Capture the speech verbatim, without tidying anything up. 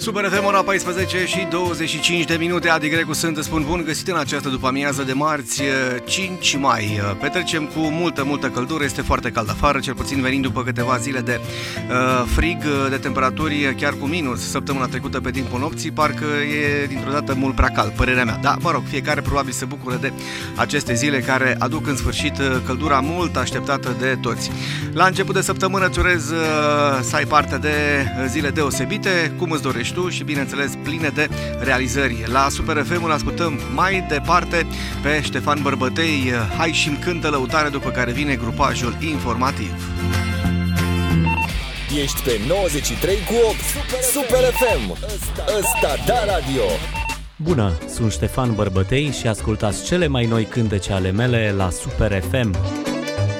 Super F M, ora paisprezece și douăzeci și cinci de minute. Adi Grecu sunt, spun bun găsit în această după-amiază de marți, cinci mai. Petrecem cu multă, multă căldură, este foarte cald afară, cel puțin venind după câteva zile de uh, frig, de temperaturi chiar cu minus. Săptămâna trecută pe timpul nopții, parcă e dintr-o dată mult prea cald, părerea mea. Da, mă rog, fiecare probabil se bucură de aceste zile care aduc în sfârșit căldura mult așteptată de toți. La început de săptămână îți urez uh, să ai parte de zile deosebite, cum îți dorești tu și, bineînțeles, pline de realizări. La Super F M îl ascultăm mai departe pe Ștefan Bărbătei. Hai și-mi cântă lăutare, după care vine grupajul informativ. Ești pe nouăzeci și trei cu opt Super F M. Ăsta da radio. Bună, sunt Ștefan Bărbătei și ascultați cele mai noi cântece ale mele la Super F M.